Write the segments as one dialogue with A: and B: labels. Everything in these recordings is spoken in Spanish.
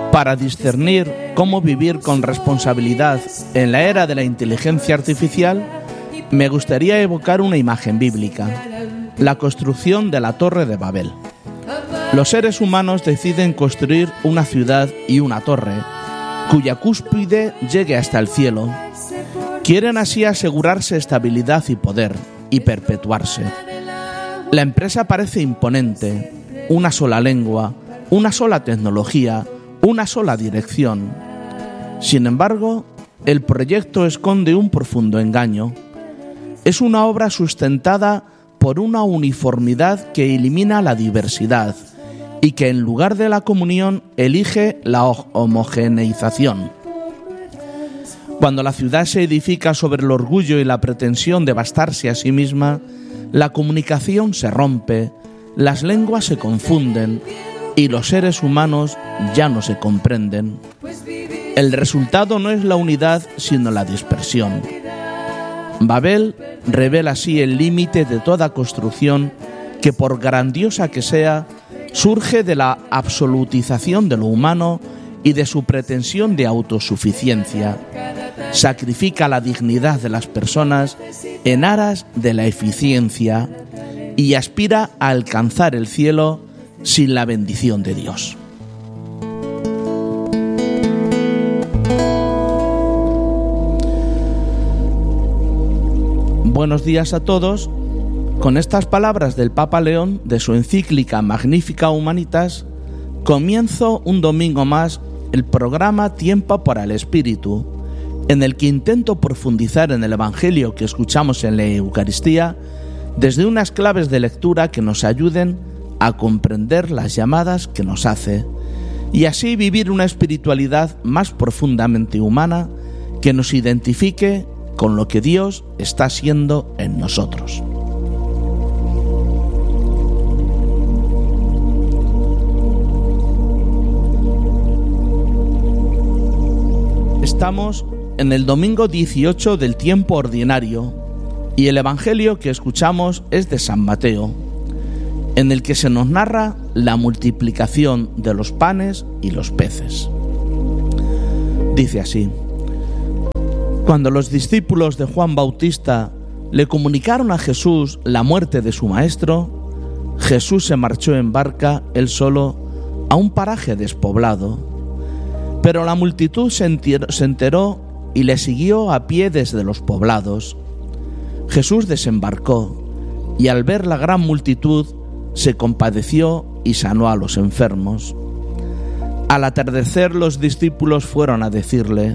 A: Para discernir cómo vivir con responsabilidad en la era de la inteligencia artificial, me gustaría evocar una imagen bíblica: la construcción de la Torre de Babel. Los seres humanos deciden construir una ciudad y una torre, cuya cúspide llegue hasta el cielo. Quieren así asegurarse estabilidad y poder, y perpetuarse. La empresa parece imponente: una sola lengua, una sola tecnología, una sola dirección. Sin embargo, el proyecto esconde un profundo engaño. Es una obra sustentada por una uniformidad que elimina la diversidad y que en lugar de la comunión elige la homogeneización. Cuando la ciudad se edifica sobre el orgullo y la pretensión de bastarse a sí misma, la comunicación se rompe, las lenguas se confunden y los seres humanos ya no se comprenden. El resultado no es la unidad, sino la dispersión. Babel revela así el límite de toda construcción que, por grandiosa que sea, surge de la absolutización de lo humano y de su pretensión de autosuficiencia. Sacrifica la dignidad de las personas en aras de la eficiencia y aspira a alcanzar el cielo sin la bendición de Dios. Buenos días a todos. Con estas palabras del Papa León de su encíclica Magnificat Humanitas, comienzo un domingo más el programa Tiempo para el Espíritu, en el que intento profundizar en el Evangelio que escuchamos en la Eucaristía desde unas claves de lectura que nos ayuden a comprender las llamadas que nos hace y así vivir una espiritualidad más profundamente humana que nos identifique con lo que Dios está haciendo en nosotros. Estamos en el domingo 18 del tiempo ordinario y el Evangelio que escuchamos es de San Mateo, en el que se nos narra la multiplicación de los panes y los peces. Dice así: cuando los discípulos de Juan Bautista le comunicaron a Jesús la muerte de su maestro, Jesús se marchó en barca, él solo, a un paraje despoblado. Pero la multitud se enteró y le siguió a pie desde los poblados. Jesús desembarcó y al ver la gran multitud se compadeció y sanó a los enfermos. Al atardecer los discípulos fueron a decirle: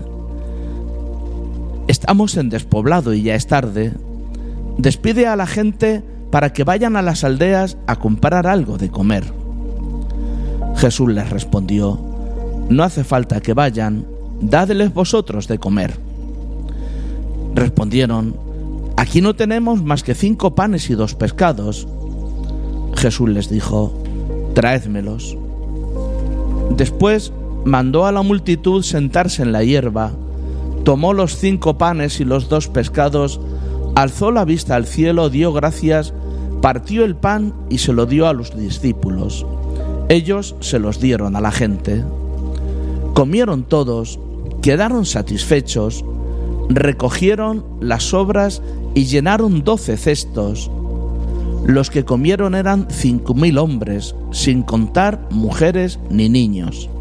A: estamos en despoblado y ya es tarde. Despide a la gente para que vayan a las aldeas a comprar algo de comer. Jesús les respondió: no hace falta que vayan, dadles vosotros de comer. Respondieron: aquí no tenemos más que 5 panes y 2 pescados. Jesús les dijo: traédmelos. Después mandó a la multitud sentarse en la hierba, tomó los 5 panes y los 2 pescados, alzó la vista al cielo, dio gracias, partió el pan y se lo dio a los discípulos. Ellos se los dieron a la gente. Comieron todos, quedaron satisfechos, recogieron las sobras y llenaron 12 cestos. Los que comieron eran 5.000 hombres, sin contar mujeres ni niños.